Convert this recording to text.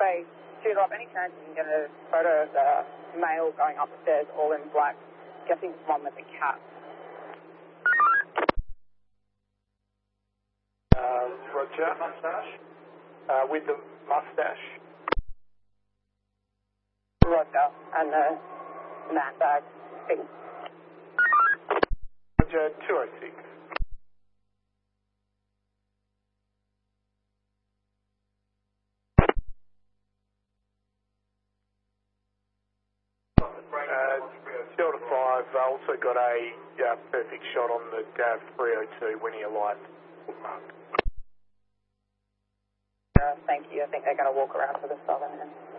Hey, Dewdrop, any chance you can get a photo of the male going up the stairs all in black? Guessing it's one with a cat. Roger. Mustache? With the mustache. Roger. And the man bag thing. Roger, 206. Delta 5 also got a perfect shot on the DAV 302 when he alights. Thank you. I think they're going to walk around to the southern end.